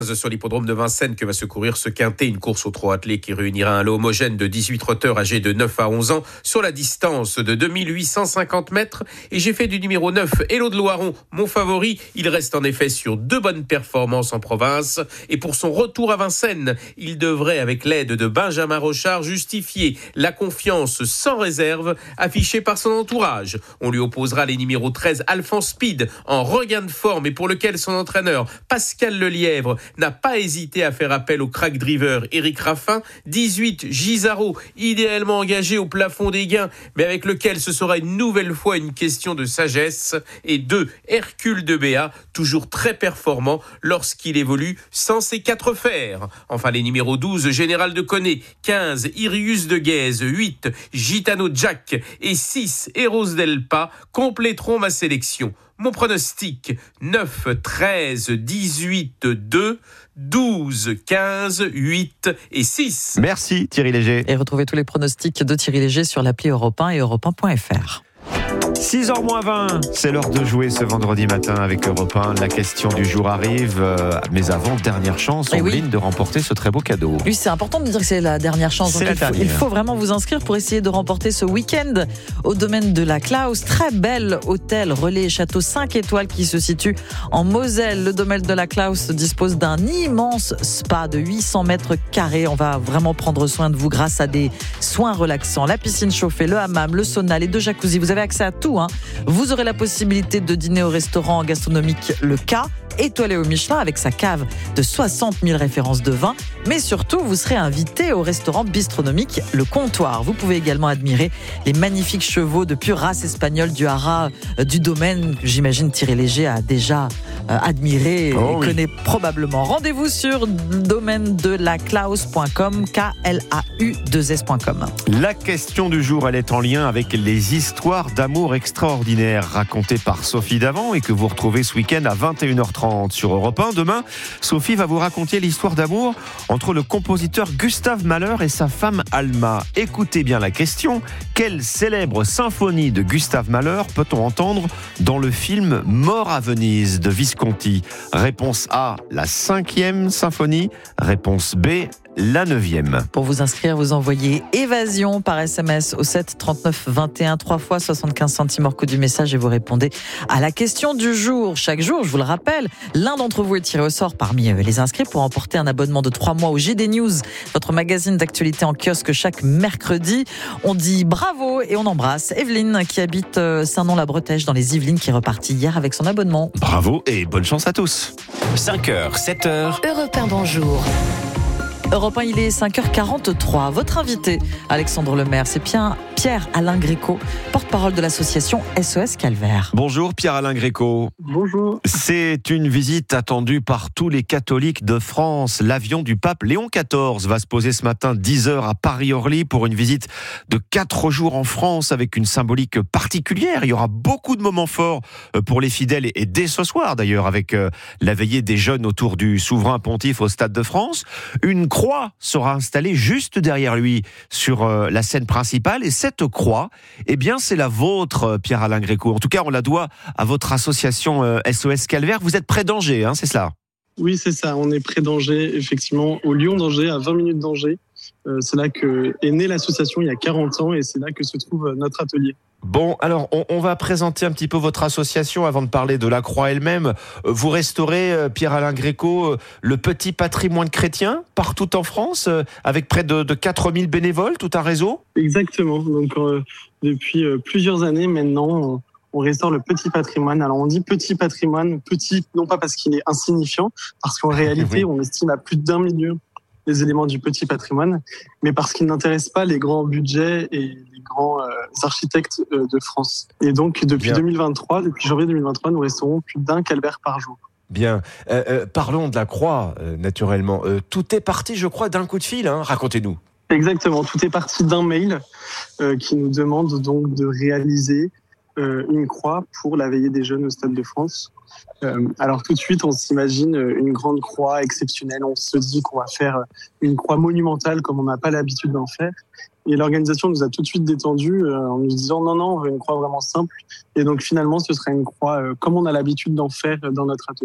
sur l'hippodrome de Vincennes que va se courir ce quintet, une course au trot attelé qui réunira un lot homogène de 18 trotteurs âgés de 9 à 11 ans sur la distance de 2850 mètres. Et j'ai fait du numéro 9, Hello de Loiron, mon favori. Il reste en effet sur 2 bonnes performances en province. Et pour son retour à Vincennes, il devrait, avec l'aide de Benjamin Rochard, justifier la confiance sans réserve affichée par son entourage. On lui opposera les numéros 13, Alphonse Speed, en regain de forme et pour lequel son entraîneur, Pascal Lelièvre, n'a pas hésité à faire appel au crack driver Éric Raffin. 18, Gisaro, idéalement engagé au plafond des gains, mais avec lequel ce sera une nouvelle fois une question de sagesse. Et 2, Hercule de Béat, toujours très performant lorsqu'il évolue sans ses 4 fers. Enfin, les numéros 12, Général de Conné, 15, Irius de Guèze, 8, Gitano Jack et 6, Eros Delpa compléteront ma sélection. Mon pronostic, 9, 13, 18, 2, 12, 15, 8 et 6. Merci Thierry Léger. Et retrouvez tous les pronostics de Thierry Léger sur l'appli Europe 1 et europe1.fr. 6h20, c'est l'heure de jouer ce vendredi matin avec Europe 1. La question du jour arrive, mais avant, dernière chance en ligne de remporter ce très beau cadeau. Oui, c'est important de dire que c'est la dernière chance. Donc il faut vraiment vous inscrire pour essayer de remporter ce week-end au domaine de la Klaus. Très bel hôtel, relais et château 5 étoiles qui se situe en Moselle. Le domaine de la Klaus dispose d'un immense spa de 800 mètres carrés. On va vraiment prendre soin de vous grâce à des soins relaxants. La piscine chauffée, le hammam, le sauna, les 2 jacuzzis. Vous avez accès à tout. Vous aurez la possibilité de dîner au restaurant gastronomique Le K, étoilé au Michelin avec sa cave de 60 000 références de vin. Mais surtout, vous serez invité au restaurant bistronomique Le Comptoir. Vous pouvez également admirer les magnifiques chevaux de pure race espagnole du haras du domaine. J'imagine Thierry Léger a déjà admiré et connaît probablement. Rendez-vous sur domaine-de-la-Klaus.com, KLAU2S.com. La question du jour, elle est en lien avec les histoires d'amour extraordinaires racontées par Sophie Davant et que vous retrouvez ce week-end à 21h30 sur Europe 1. Demain, Sophie va vous raconter l'histoire d'amour entre le compositeur Gustave Mahler et sa femme Alma. Écoutez bien la question. Quelle célèbre symphonie de Gustave Mahler peut-on entendre dans le film Mort à Venise de Visconti? Réponse A, la 5e symphonie. Réponse B, la 9e. Pour vous inscrire, vous envoyez Évasion par SMS au 7 39 21, 3 fois 75 centimes hors coût du message et vous répondez à la question du jour. Chaque jour, je vous le rappelle, l'un d'entre vous est tiré au sort parmi les inscrits pour emporter un abonnement de 3 mois au JD News, votre magazine d'actualité en kiosque chaque mercredi. On dit bravo et on embrasse Evelyne qui habite Saint-Nom-la-Bretèche dans les Yvelines qui est repartie hier avec son abonnement. Bravo et bonne chance à tous. 5h, 7h. Europe 1, bonjour. Europe 1, il est 5h43. Votre invité, Alexandre Lemaire, c'est Pierre-Alain Gréco, porte-parole de l'association SOS Calvaire. Bonjour Pierre-Alain Gréco. Bonjour. C'est une visite attendue par tous les catholiques de France. L'avion du pape Léon XIV va se poser ce matin 10h à Paris-Orly pour une visite de 4 jours en France avec une symbolique particulière. Il y aura beaucoup de moments forts pour les fidèles et dès ce soir d'ailleurs avec la veillée des jeunes autour du souverain pontife au Stade de France. Une croix sera installée juste derrière lui sur la scène principale et cette croix, eh bien c'est la vôtre Pierre-Alain Gréco. En tout cas, on la doit à votre association SOS Calvaire. Vous êtes près d'Angers, c'est cela? Oui, c'est ça. On est près d'Angers, effectivement, au Lyon d'Angers, à 20 minutes d'Angers. C'est là que est née l'association il y a 40 ans et c'est là que se trouve notre atelier. Bon, alors on va présenter un petit peu votre association avant de parler de la croix elle-même. Vous restaurez, Pierre-Alain Gréco, le petit patrimoine chrétien partout en France, avec près de 4000 bénévoles, tout un réseau? Exactement. Donc depuis plusieurs années maintenant, on restaure le petit patrimoine. Alors on dit petit patrimoine, petit non pas parce qu'il est insignifiant, parce qu'en réalité on estime à plus d'1 million les éléments du petit patrimoine, mais parce qu'il n'intéresse pas les grands budgets et les grands architectes de France. Et donc depuis 2023, depuis janvier 2023, nous restaurons plus d'1 calvaire par jour. Bien. Parlons de la croix, naturellement. Tout est parti, je crois, d'un coup de fil. Racontez-nous. Exactement. Tout est parti d'un mail qui nous demande donc de réaliser une croix pour la veillée des jeunes au Stade de France. Alors tout de suite, on s'imagine une grande croix exceptionnelle. On se dit qu'on va faire une croix monumentale comme on n'a pas l'habitude d'en faire. Et l'organisation nous a tout de suite détendu en nous disant non, on veut une croix vraiment simple. Et donc finalement, ce sera une croix comme on a l'habitude d'en faire dans notre atelier.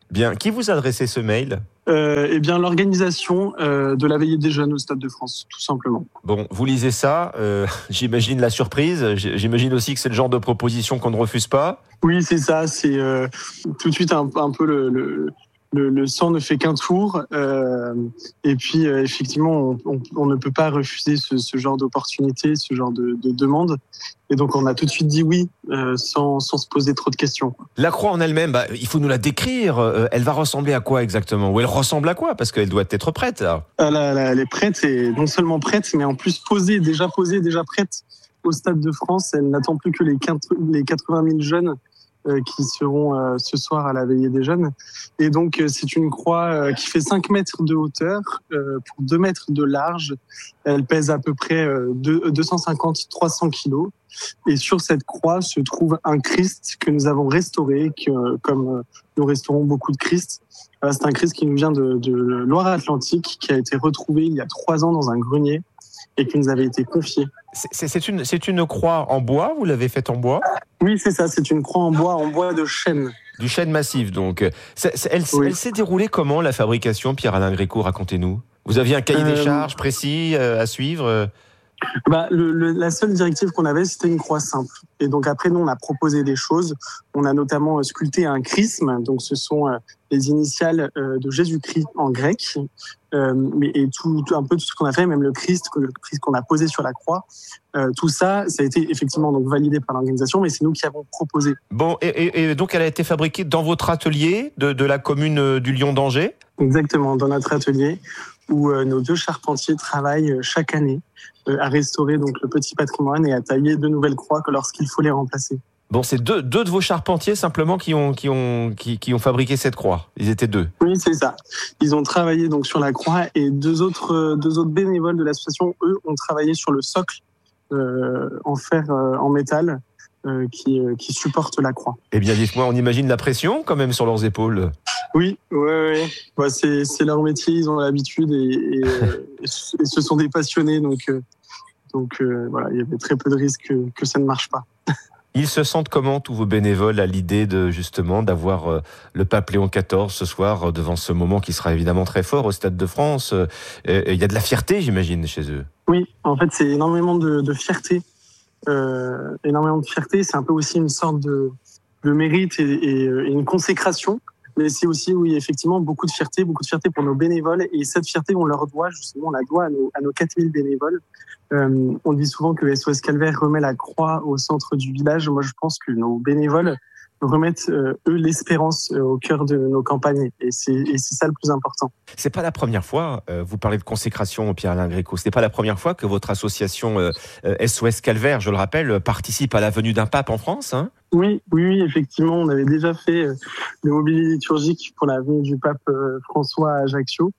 Bien. Qui vous a adressé ce mail ? Eh bien, l'organisation de la veillée des jeunes au Stade de France, tout simplement. Bon, vous lisez ça, j'imagine la surprise, j'imagine aussi que c'est le genre de proposition qu'on ne refuse pas. Oui, c'est ça, c'est tout de suite un peu le sang ne fait qu'un tour. Et puis, effectivement, on ne peut pas refuser ce genre d'opportunité, ce genre de demande. Et donc, on a tout de suite dit oui, sans se poser trop de questions. La croix en elle-même, il faut nous la décrire. Elle va ressembler à quoi exactement ? Ou elle ressemble à quoi ? Parce qu'elle doit être prête. Elle est prête, et non seulement prête, mais en plus déjà prête au Stade de France. Elle n'attend plus que les 80 000 jeunes qui seront ce soir à la veillée des jeunes. Et donc, c'est une croix qui fait 5 mètres de hauteur pour 2 mètres de large. Elle pèse à peu près 250-300 kilos. Et sur cette croix se trouve un Christ que nous avons restauré, comme nous restaurons beaucoup de Christ. C'est un Christ qui nous vient de Loire-Atlantique, qui a été retrouvé il y a 3 ans dans un grenier et qui nous avait été confié. C'est une croix en bois, vous l'avez faite en bois ? Oui, c'est ça, c'est une croix en bois de chêne. Du chêne massif, donc. Elle s'est déroulée comment, la fabrication, Pierre-Alain Gréco ? Racontez-nous. Vous aviez un cahier des charges précis à suivre ? La seule directive qu'on avait, c'était une croix simple. Et donc après, nous, on a proposé des choses. On a notamment sculpté un chrisme. Donc ce sont les initiales de Jésus-Christ en grec. Et tout un peu tout ce qu'on a fait, même le Christ qu'on a posé sur la croix. Tout ça a été effectivement donc validé par l'organisation, mais c'est nous qui avons proposé. Bon, et donc elle a été fabriquée dans votre atelier de la commune du Lion d'Angers ? Exactement, dans notre atelier où nos 2 charpentiers travaillent chaque année à restaurer donc le petit patrimoine et à tailler de nouvelles croix lorsqu'il faut les remplacer. Bon, c'est deux de vos charpentiers simplement qui ont fabriqué cette croix. Ils étaient 2. Oui, c'est ça. Ils ont travaillé donc sur la croix et deux autres bénévoles de l'association, eux, ont travaillé sur le socle en fer, en métal qui supporte la croix. Eh bien, dites-moi, on imagine la pression quand même sur leurs épaules. Oui. Bah, c'est leur métier, ils ont l'habitude et ce sont des passionnés, donc voilà, il y avait très peu de risques que ça ne marche pas. Ils se sentent comment, tous vos bénévoles, à l'idée d'avoir le pape Léon XIV ce soir devant ce moment qui sera évidemment très fort au Stade de France ? Il y a de la fierté, j'imagine, chez eux. Oui, en fait, c'est énormément de fierté. Énormément de fierté, c'est un peu aussi une sorte de mérite et une consécration. Mais c'est aussi, oui, effectivement, beaucoup de fierté pour nos bénévoles. Et cette fierté, on leur doit, justement, on la doit à nos 4000 bénévoles. On dit souvent que SOS Calvaire remet la croix au centre du village. Moi, je pense que nos bénévoles remettent, eux, l'espérance au cœur de nos campagnes. Et c'est ça le plus important. C'est pas la première fois, vous parlez de consécration, Pierre-Alain Gréco, c'est pas la première fois que votre association SOS Calvaire, je le rappelle, participe à la venue d'un pape en France, hein ? Oui, effectivement, on avait déjà fait le mobilier liturgique pour la venue du pape François à Ajaccio.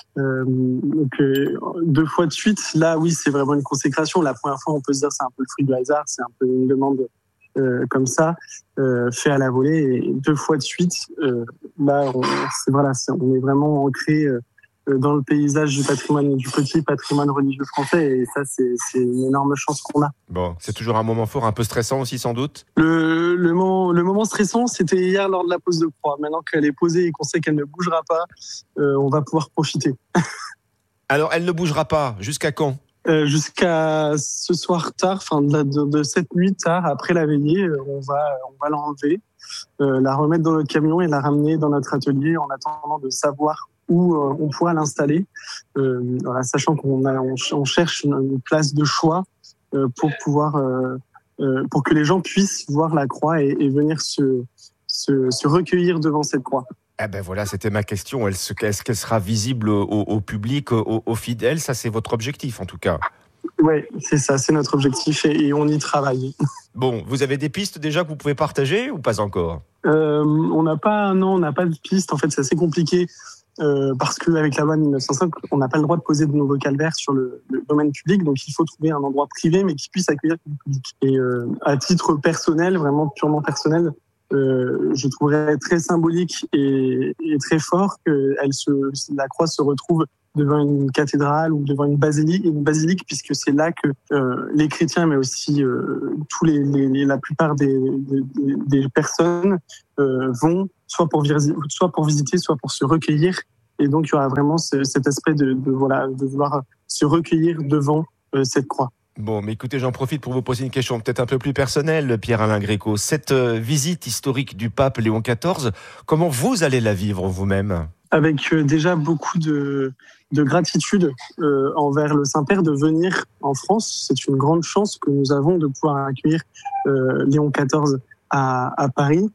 Donc 2 fois de suite, là, oui, c'est vraiment une consécration. La première fois, on peut se dire c'est un peu le fruit du hasard, c'est un peu une demande comme ça, fait à la volée. Et 2 fois de suite, là, on est vraiment ancré dans le paysage du petit patrimoine religieux français. Et ça, c'est une énorme chance qu'on a. Bon, c'est toujours un moment fort, un peu stressant aussi, sans doute. Le moment stressant, c'était hier lors de la pose de croix. Maintenant qu'elle est posée et qu'on sait qu'elle ne bougera pas, on va pouvoir profiter. Alors, elle ne bougera pas. Jusqu'à quand ? Jusqu'à ce soir tard, de cette nuit tard, après la veillée, on va l'enlever, la remettre dans notre camion et la ramener dans notre atelier en attendant de savoir où on pourra l'installer, sachant qu'on cherche une place de choix pour pouvoir, pour que les gens puissent voir la croix et venir se recueillir devant cette croix. Eh ben voilà, c'était ma question. Est-ce qu'elle sera visible au public, aux fidèles ? Ça, c'est votre objectif, en tout cas. Oui, c'est ça, c'est notre objectif et on y travaille. Bon, vous avez des pistes déjà que vous pouvez partager ou pas encore ? On n'a pas de pistes. En fait, c'est assez compliqué parce qu'avec la loi de 1905, on n'a pas le droit de poser de nouveaux calvaires sur le domaine public. Donc, il faut trouver un endroit privé, mais qui puisse accueillir le public. Et à titre personnel, vraiment purement personnel, je trouverais très symbolique et très fort que la croix se retrouve devant une cathédrale ou devant une basilique, puisque c'est là que les chrétiens, mais aussi la plupart des personnes vont soit pour visiter, soit pour se recueillir. Et donc il y aura vraiment cet aspect de vouloir se recueillir devant cette croix. Bon, mais écoutez, j'en profite pour vous poser une question peut-être un peu plus personnelle, Pierre-Alain Gréco. Cette visite historique du pape Léon XIV, comment vous allez la vivre vous-même ? Avec déjà beaucoup de gratitude envers le Saint-Père de venir en France. C'est une grande chance que nous avons de pouvoir accueillir Léon XIV à Paris.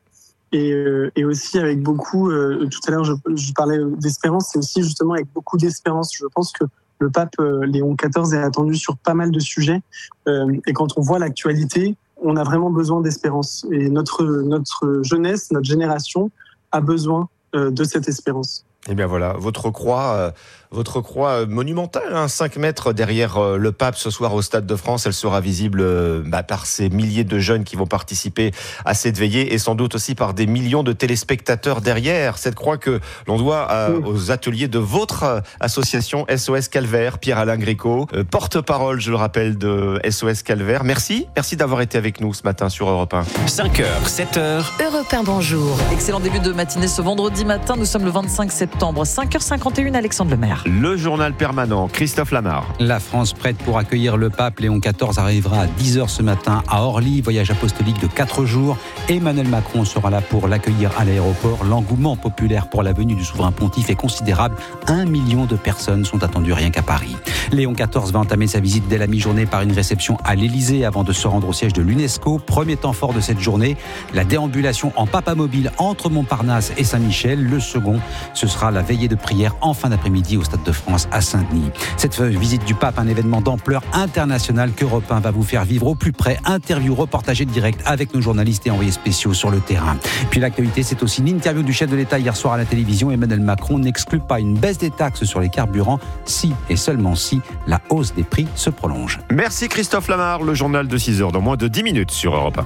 Et aussi avec beaucoup, tout à l'heure je parlais d'espérance, c'est aussi justement avec beaucoup d'espérance. Je pense que le pape Léon XIV est attendu sur pas mal de sujets. Et quand on voit l'actualité, on a vraiment besoin d'espérance. Et notre jeunesse, notre génération a besoin de cette espérance. Eh bien voilà, votre croix monumentale, 5 mètres derrière le pape ce soir au Stade de France. Elle sera visible par ces milliers de jeunes qui vont participer à cette veillée et sans doute aussi par des millions de téléspectateurs derrière. Cette croix que l'on doit aux ateliers de votre association SOS Calvaire, Pierre-Alain Gréco, porte-parole, je le rappelle, de SOS Calvaire. Merci d'avoir été avec nous ce matin sur Europe 1. 5h, 7h. Europe 1, bonjour. Excellent début de matinée ce vendredi matin. Nous sommes le 25 septembre, 5h51, Alexandre Lemaire. Le journal permanent, Christophe Lamar. La France prête pour accueillir le pape Léon XIV arrivera à 10h ce matin à Orly, voyage apostolique de 4 jours. Emmanuel Macron sera là pour l'accueillir à l'aéroport. L'engouement populaire pour la venue du souverain pontife est considérable. 1 million de personnes sont attendues rien qu'à Paris. Léon XIV va entamer sa visite dès la mi-journée par une réception à l'Élysée avant de se rendre au siège de l'UNESCO. Premier temps fort de cette journée, la déambulation en papamobile entre Montparnasse et Saint-Michel. Le second, ce sera la veillée de prière en fin d'après-midi au Stade de France à Saint-Denis. Cette visite du pape, un événement d'ampleur internationale qu'Europe 1 va vous faire vivre au plus près. Interview, reportage direct avec nos journalistes et envoyés spéciaux sur le terrain. Puis l'actualité, c'est aussi une interview du chef de l'État hier soir à la télévision. Emmanuel Macron n'exclut pas une baisse des taxes sur les carburants si et seulement si la hausse des prix se prolonge. Merci Christophe Lamar, le journal de 6h dans moins de 10 minutes sur Europe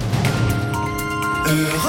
1.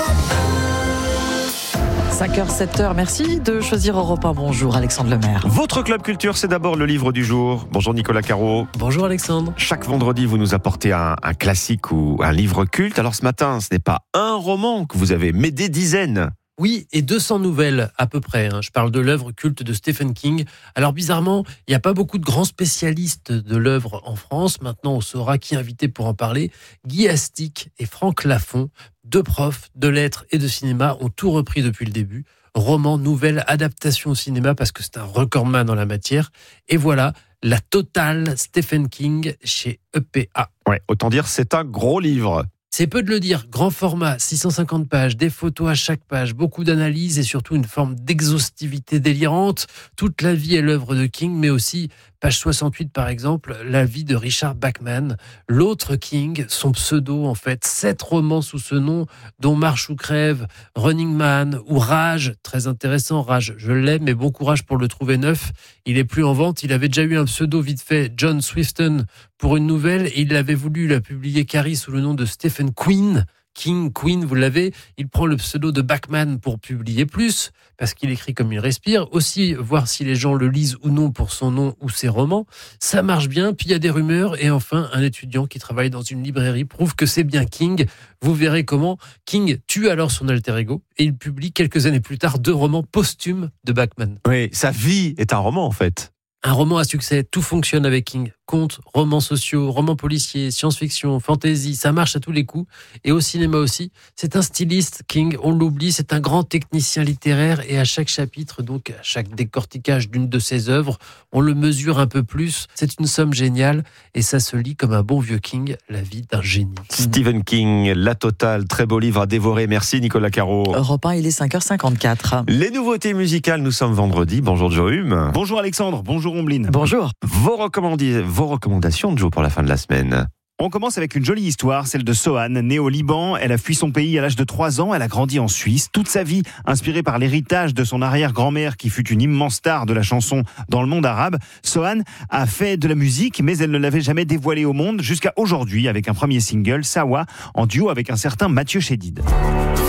5h, 7h, merci de choisir Europe 1. Bonjour Alexandre Lemaire. Votre club culture, c'est d'abord le livre du jour. Bonjour Nicolas Caro. Bonjour Alexandre. Chaque vendredi, vous nous apportez un classique ou un livre culte. Alors ce matin, ce n'est pas un roman que vous avez, mais des dizaines. Oui, et 200 nouvelles à peu près. Je parle de l'œuvre culte de Stephen King. Alors bizarrement, il n'y a pas beaucoup de grands spécialistes de l'œuvre en France. Maintenant, on saura qui inviter pour en parler. Guy Astic et Franck Lafont, 2 profs de lettres et de cinéma, ont tout repris depuis le début. Roman, nouvelle, adaptation au cinéma, parce que c'est un recordman en la matière. Et voilà, la totale Stephen King chez EPA. Ouais, autant dire, c'est un gros livre. C'est peu de le dire, grand format, 650 pages, des photos à chaque page, beaucoup d'analyses et surtout une forme d'exhaustivité délirante. Toute la vie est l'œuvre de King, mais aussi, page 68 par exemple, la vie de Richard Bachman, l'autre King, son pseudo en fait, 7 romans sous ce nom, dont Marche ou crève, Running Man ou Rage, très intéressant, Rage, je l'aime, mais bon courage pour le trouver neuf. Il est plus en vente, il avait déjà eu un pseudo vite fait, John Swifton, pour une nouvelle, et il avait voulu la publier Carrie sous le nom de Stephen Queen. Queen, vous l'avez, il prend le pseudo de Bachman pour publier plus, parce qu'il écrit comme il respire, aussi voir si les gens le lisent ou non pour son nom ou ses romans, ça marche bien, puis il y a des rumeurs, et enfin un étudiant qui travaille dans une librairie prouve que c'est bien King, vous verrez comment King tue alors son alter ego, et il publie quelques années plus tard 2 romans posthumes de Bachman. Oui, sa vie est un roman en fait. Un roman à succès, tout fonctionne avec King. Contes, romans sociaux, romans policiers, science-fiction, fantasy, ça marche à tous les coups. Et au cinéma aussi. C'est un styliste, King, on l'oublie, c'est un grand technicien littéraire. Et à chaque chapitre, donc à chaque décortiquage d'une de ses œuvres, on le mesure un peu plus. C'est une somme géniale et ça se lit comme un bon vieux King, la vie d'un génie. Stephen King, La Totale, très beau livre à dévorer. Merci Nicolas Caro. Europe 1, il est 5h54. Les nouveautés musicales, nous sommes vendredi. Bonjour Joe Hume. Bonjour Alexandre, bonjour Ombline. Bonjour. Vos recommandations, Joe, pour la fin de la semaine. On commence avec une jolie histoire, celle de Sohan, née au Liban. Elle a fui son pays à l'âge de 3 ans. Elle a grandi en Suisse. Toute sa vie, inspirée par l'héritage de son arrière-grand-mère qui fut une immense star de la chanson dans le monde arabe. Sohan a fait de la musique, mais elle ne l'avait jamais dévoilée au monde jusqu'à aujourd'hui avec un premier single, Sawa, en duo avec un certain Mathieu Chédid.